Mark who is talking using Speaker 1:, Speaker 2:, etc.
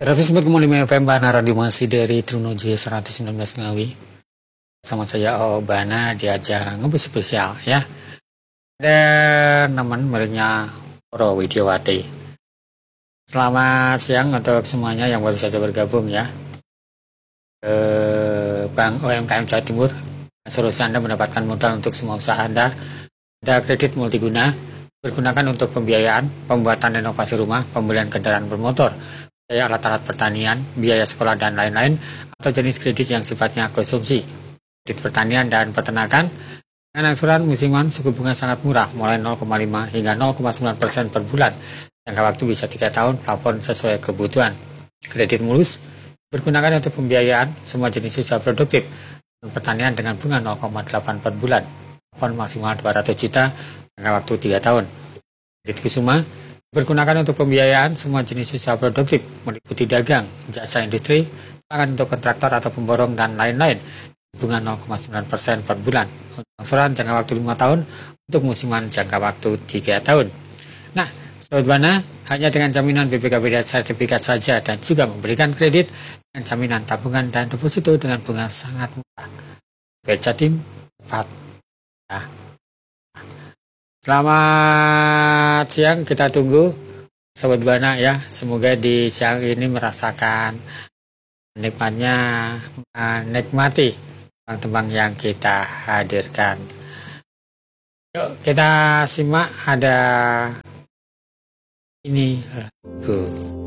Speaker 1: 104,5 FM Bana Radio masih dari Trunojoyo 119 Ngawi. Sama saya Bana diajak ngebus spesial ya. Dan teman merenya Pro Widiawati. Selamat siang untuk semuanya yang baru saja bergabung ya. Bank UMKM Jawa Timur. Solusi Anda mendapatkan modal untuk semua usaha Anda. Ada kredit multiguna bergunakan untuk pembiayaan, pembuatan renovasi rumah, pembelian kendaraan bermotor, biaya alat-alat pertanian, biaya sekolah dan lain-lain, atau jenis kredit yang sifatnya konsumsi. Kredit pertanian dan peternakan dengan angsuran musiman suku bunga sangat murah, mulai 0,5 hingga 0,9% per bulan. Jangka waktu bisa 3 tahun, plafon sesuai kebutuhan. Kredit mulus bergunakan untuk pembiayaan semua jenis usaha produktif dan pertanian dengan bunga 0,8 per bulan. Plafon maksimal 200 juta, jangka waktu 3 tahun. Kredit kusuma bergunakan untuk pembiayaan semua jenis usaha produktif, meliputi dagang, jasa industri, pangan untuk kontraktor atau pemborong, dan lain-lain. Bunga 0,9% per bulan. Untuk angsuran jangka waktu 5 tahun, untuk musiman jangka waktu 3 tahun. Nah, Sobat Bana, hanya dengan jaminan BPKB dan sertifikat saja dan juga memberikan kredit dengan jaminan tabungan dan deposito dengan bunga sangat murah. Jatim, tepat. Ya. Selamat siang, kita tunggu Sobat Bana ya. Semoga di siang ini merasakan menikmati tembang-tembang yang kita hadirkan. Yuk kita simak ada ini.